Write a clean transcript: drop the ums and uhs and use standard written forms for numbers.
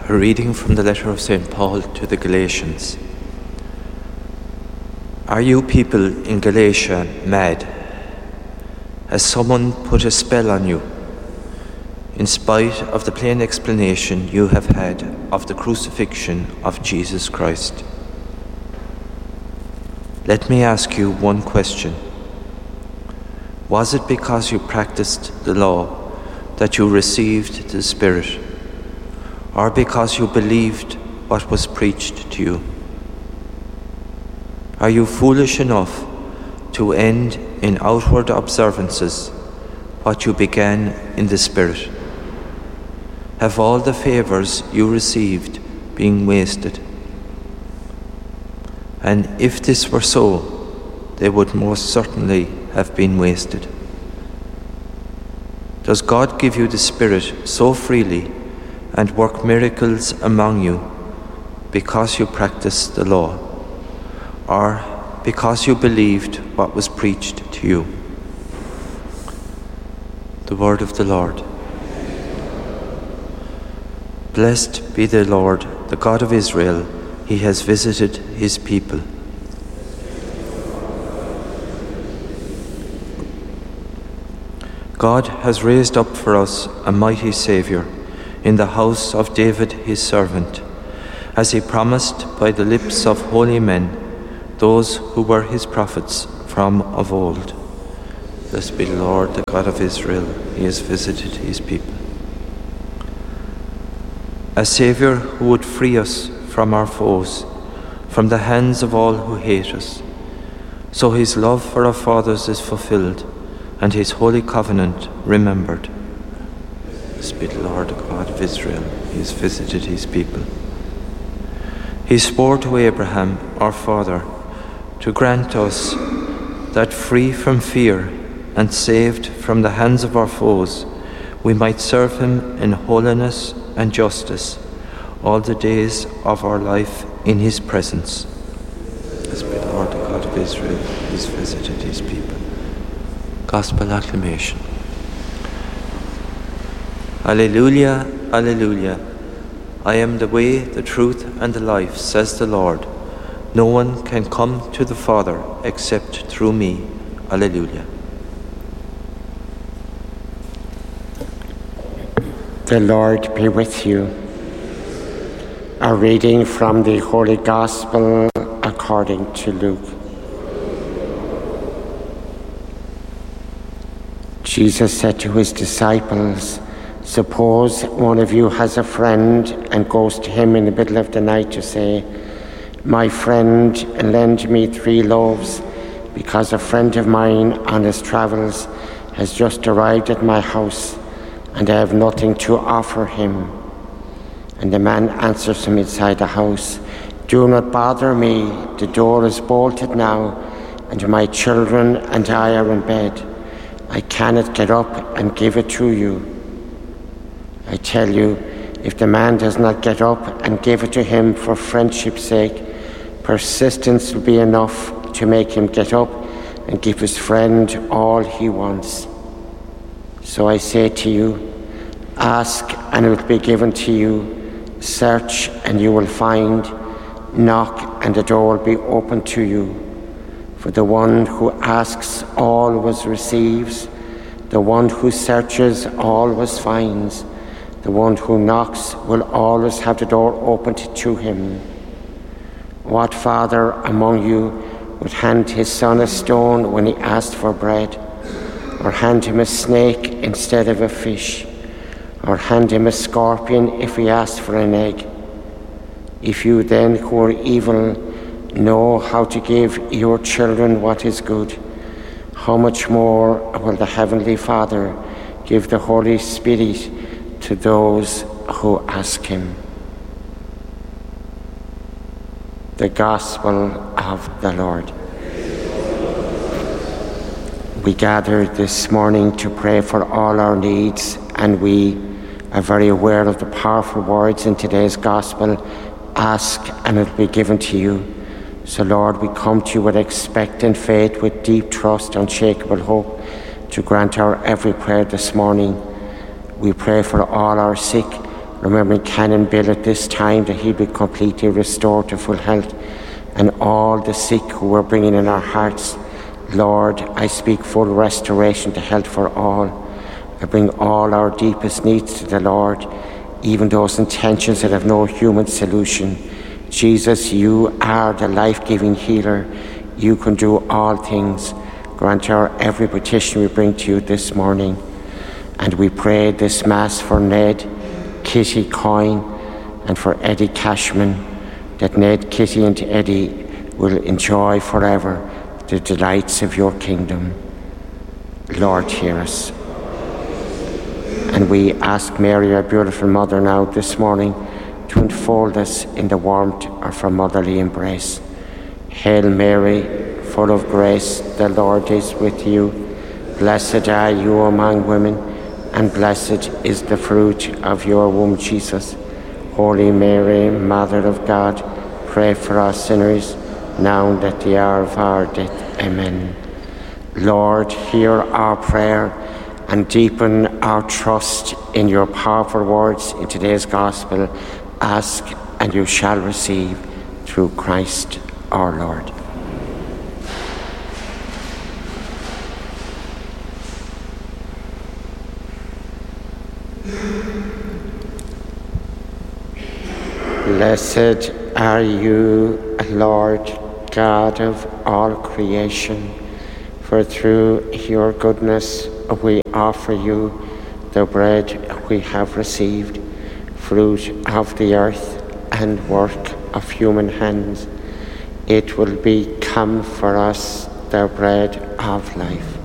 A reading from the letter of St. Paul to the Galatians. Are you people in Galatia mad? Has someone put a spell on you? In spite of the plain explanation you have had of the crucifixion of Jesus Christ. Let me ask you one question. Was it because you practiced the law that you received the Spirit, or because you believed what was preached to you? Are you foolish enough to end in outward observances what you began in the Spirit? Have all the favours you received been wasted? And if this were so, they would most certainly have been wasted. Does God give you the Spirit so freely and work miracles among you because you practice the law, or because you believed what was preached to you? The word of the Lord. Blessed be the Lord, the God of Israel. He has visited his people. God has raised up for us a mighty Saviour in the house of David his servant, as he promised by the lips of holy men, those who were his prophets from of old. Blessed be the Lord, the God of Israel. He has visited his people. A Saviour who would free us from our foes, from the hands of all who hate us. So his love for our fathers is fulfilled, and his holy covenant remembered. Blessed be the Lord, the God of Israel. He has visited his people. He swore to Abraham, our father, to grant us that, free from fear and saved from the hands of our foes, we might serve him in holiness and justice all the days of our life in his presence. Blessed be the Lord, the God of Israel. He has visited his people. Gospel acclamation. Alleluia, alleluia. I am the way, the truth, and the life, says the Lord. No one can come to the Father except through me. Alleluia. The Lord be with you. A reading from the Holy Gospel according to Luke. Jesus said to his disciples, "Suppose one of you has a friend and goes to him in the middle of the night to say, 'My friend, lend me 3 loaves, because a friend of mine on his travels has just arrived at my house, and I have nothing to offer him.' And the man answers from inside the house, 'Do not bother me, the door is bolted now, and my children and I are in bed. I cannot get up and give it to you.' I tell you, if the man does not get up and give it to him for friendship's sake, persistence will be enough to make him get up and give his friend all he wants. So I say to you, ask and it will be given to you, search and you will find, knock and the door will be opened to you. For the one who asks always receives, the one who searches always finds, the one who knocks will always have the door opened to him. What father among you would hand his son a stone when he asked for bread, or hand him a snake instead of a fish, or hand him a scorpion if he asked for an egg? If you then, who are evil, know how to give your children what is good, how much more will the Heavenly Father give the Holy Spirit to those who ask him?" The Gospel of the Lord. We gather this morning to pray for all our needs, and we are very aware of the powerful words in today's Gospel, "Ask and it will be given to you." So Lord, we come to you with expectant faith, with deep trust, unshakable hope, to grant our every prayer this morning. We pray for all our sick, remembering Canon Bill at this time, that he be completely restored to full health, and all the sick who we're bringing in our hearts. Lord, I speak full restoration to health for all. I bring all our deepest needs to the Lord, even those intentions that have no human solution. Jesus, you are the life-giving healer. You can do all things. Grant our every petition we bring to you this morning. And we pray this Mass for Ned, Kitty Coyne, and for Eddie Cashman, that Ned, Kitty, and Eddie will enjoy forever the delights of your kingdom. Lord, hear us. And we ask Mary, our beautiful mother, now this morning to enfold us in the warmth of her motherly embrace. Hail Mary, full of grace, the Lord is with you. Blessed are you among women, and blessed is the fruit of your womb, Jesus. Holy Mary, Mother of God, pray for us sinners, now and at the hour of our death. Amen. Lord, hear our prayer and deepen our trust in your powerful words in today's gospel. Ask and you shall receive, through Christ our Lord. Blessed are you, Lord, God of all creation, for through your goodness we offer you the bread we have received, fruit of the earth and work of human hands. It will become for us the bread of life.